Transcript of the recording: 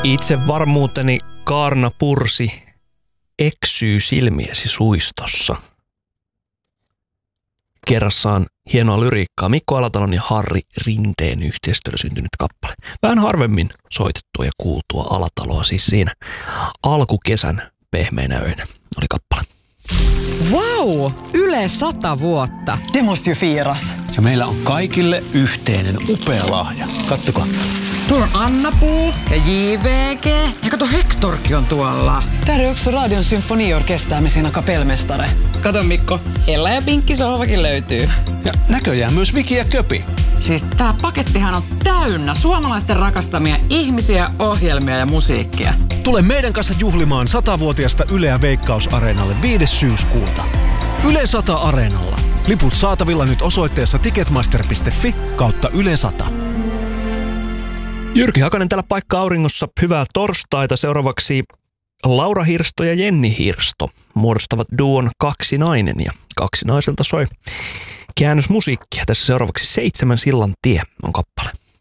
Itsevarmuuteni Kaarna Pursi eksyy silmiesi suistossa. Kerrassaan hienoa lyriikkaa. Mikko Alatalon ja Harri Rinteen yhteistyöllä syntynyt kappale. Vähän harvemmin soitettua ja kuultua Alataloa, siis siinä alkukesän pehmeinä öinä oli kappale. Vau! Yle 100 vuotta. Det måste ju firas. Ja meillä on kaikille yhteinen upea lahja. Kattokaa. Tuolla on Anna-Puu ja JVG. Ja kato, Hektorkin on tuolla. Där är också Radion symfoniorkester med sina kapellmästare. Kato Mikko, Ella ja Pinkki sohvakin löytyy. Ja näköjään myös Viki ja Köpi. Siis tää pakettihan on täynnä suomalaisten rakastamia ihmisiä, ohjelmia ja musiikkia. Tule meidän kanssa juhlimaan 100-vuotiasta Yleä Veikkaus-areenalle 5. syyskuuta. Yle 100 Areenalla. Liput saatavilla nyt osoitteessa ticketmaster.fi/Yle 100. Jyrki Hakanen täällä paikka auringossa. Hyvää torstaita. Seuraavaksi Laura Hirsto ja Jenni Hirsto muodostavat duon Kaksinainen ja Kaksinaiselta soi käännösmusiikkia. Tässä seuraavaksi 7 sillan tie on kappale.